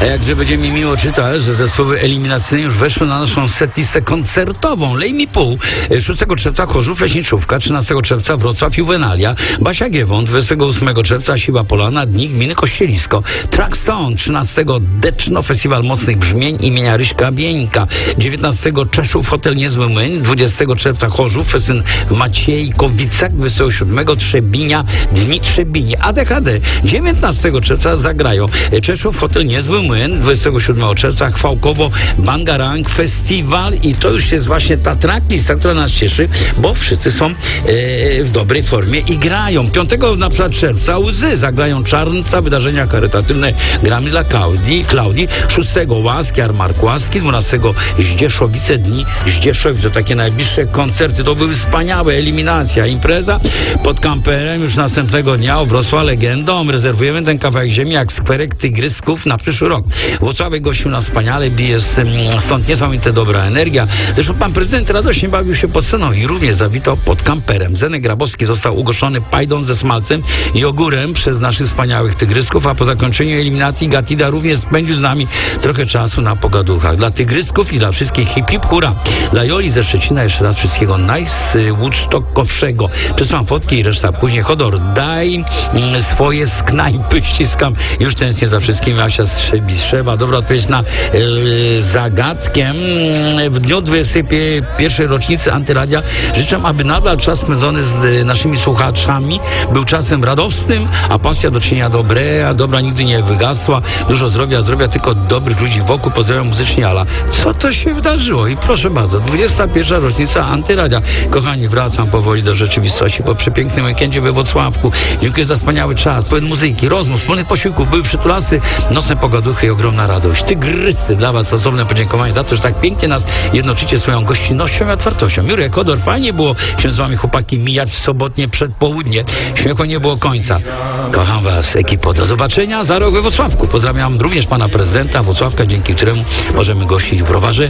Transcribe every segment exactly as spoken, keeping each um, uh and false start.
A jakże będzie mi miło czytać, że zespoły eliminacyjne już weszły na naszą setlistę koncertową. Lej mi pół. szóstego czerwca Chorzów, Leśniczówka, trzynastego czerwca Wrocław, Juwenalia, Basia Giewont, dwudziestego ósmego czerwca Siła Polana, Dni Gminy Kościelisko, Trackstone, trzynastego Deczno, Festiwal Mocnych Brzmień imienia Ryśka Bieńka, dziewiętnastego Czeszów, Hotel Niezły Młyn, dwudziestego czerwca Chorzów, festyn w Maciejkowicach, dwudziestego siódmego Trzebinia, Dni Trzebinie, A D H D, dziewiętnastego czerwca zagrają Czeszów, Hotel Niezły Młyn, dwudziestego siódmego czerwca Chwałkowo, Bangarang, Festiwal i to już jest właśnie ta tracklista, która nas cieszy, bo wszyscy są e, w dobrej formie i grają. piątego na przykład czerwca Łzy zagrają Czarnca, wydarzenia charytatywne gramy dla Klaudii, Klaudii. szóstego Łaski, Jarmark Łaski, dwunastego Zdzieszowice, Dni Zdzieszowic, to takie najbliższe koncerty, to były wspaniałe, eliminacja, impreza pod kamperem już następnego dnia obrosła legendą. Rezerwujemy ten kawałek ziemi jak skwerek tygrysków na przyszły rok. Włocławek gościł nas wspaniale, bije stąd niesamowite dobra energia. Zresztą pan prezydent radośnie bawił się pod sceną i również zawitał pod kamperem. Zenek Grabowski został ugoszczony pajdą ze smalcem i ogórem przez naszych wspaniałych tygrysków, a po zakończeniu eliminacji Gatida również spędził z nami trochę czasu na pogaduchach. Dla tygrysków i dla wszystkich hip hip hura. Dla Joli ze Szczecina jeszcze raz wszystkiego najwoodstockowszego. Przesłam fotki i reszta później. Chodor, daj mm, swoje z knajpy, ściskam już tęsknię za wszystkimi. Asia Strzeba, dobra odpowiedź na yy, zagadkę. W dniu dwudziestej pierwszej rocznicy Antyradia życzę, aby nadal czas spędzony z y, naszymi słuchaczami był czasem radosnym, a pasja do czynienia dobre, a dobra nigdy nie wygasła. Dużo zdrowia, zdrowia tylko dobrych ludzi wokół. Pozdrawiam muzycznie Ala. Co to się wydarzyło? I proszę bardzo, dwudziesta pierwsza rocznica Antyradia. Kochani, wracam powoli do rzeczywistości po przepięknym weekendzie we Włocławku. Dziękuję za wspaniały czas, pełen muzyki, rozmów, wspólnych posiłków, były przytulasy, nocne pogaduchy i ogromna radość. Tygryscy, dla was osobne podziękowanie za to, że tak pięknie nas jednoczycie swoją gościnnością i otwartością. Jurek, Kodor, fajnie było się z wami, chłopaki, mijać w sobotnie przedpołudnie. Śmiechu nie było końca. Kocham was, ekipo. Do zobaczenia za rok we Włocławku. Pozdrawiam również pana prezydenta Włocławka, dzięki któremu możemy gościć w Browarze.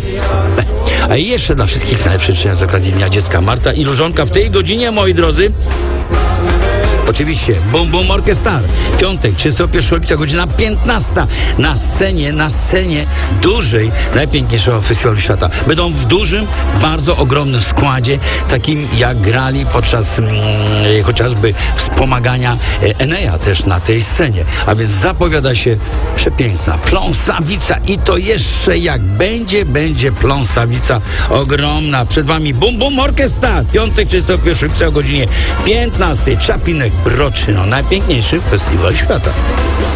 A jeszcze dla wszystkich najlepszych życzeń z okazji Dnia Dziecka. Marta i Lużonka w tej godzinie, moi drodzy. Oczywiście, Bum Bum Orchestra. Piątek, trzydziestego pierwszego lipca, godzina piętnasta. Na scenie, na scenie dużej, najpiękniejszego festiwalu świata. Będą w dużym, bardzo ogromnym składzie, takim jak grali podczas mm, chociażby wspomagania Enea też na tej scenie. A więc zapowiada się przepiękna pląsawica i to jeszcze jak będzie, będzie pląsawica ogromna. Przed wami Bum Bum Orchestra. Piątek, trzydziestego pierwszego lipca o godzinie piętnastej. Czapinek Broczyno, najpiękniejszy festiwal świata.